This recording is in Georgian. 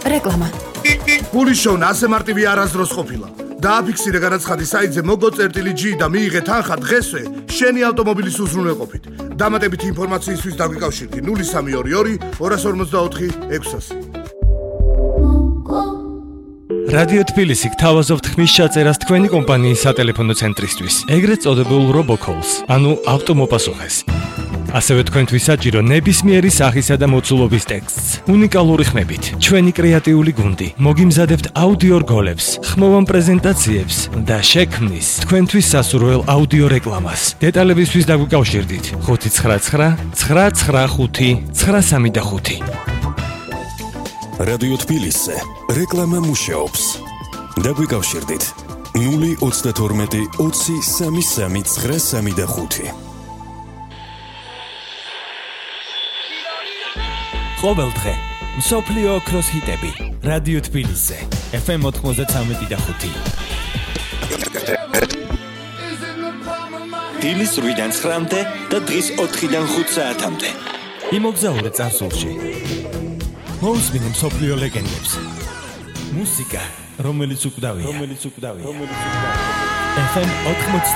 რეკლამა. გულის შოვნა ასე მარტივი არასდროს ყოფილა. დააფიქსირე განაცხადი საიტზე mogo.gi და მიიღე თანხა დღესვე შენი ავტომობილის უზრუნველყოფით. დამატებითი ინფორმაციისთვის დაგვიკავშირდი 0322 254 600. რადიო თბილისი გთავაზობთ ხმის ჩაწერას თქვენი კომპანიის სატელეფონო ცენტრისთვის, ეგრეთ წოდებულ RoboCalls, ანუ ავტომოპასუხეს. ასევე თქვენთვის საჭირო ნებისმიერი სახისა და მოცულობის ტექსტს, უნიკალური ხმებით, ჩვენი კრეატიული გუნდი, მოგიმზადებთ აუდიო რგოლებს, ხმოვან პრეზენტაციებს და შექმნის თქვენთვის სასურველ აუდიო რეკლამას. დეტალებისთვის დაგვიკავშირდით 599 995 935. რადიო თბილისზე რეკლამა მუშაობს. დაგვიკავშირდით 032 20 33 935. ყოველ დღე მსოფლიო ოქროს ჰიტები რადიო თბილისზე FM 93.5. დილის 8-დან 9-მდე და დღის 4-დან 5 საათამდე. იმოგზაურე წარსულში. მოусმინე მსოფლიო ლეგენდებს. მუსიკა, რომელიც უკვდავია. FM 93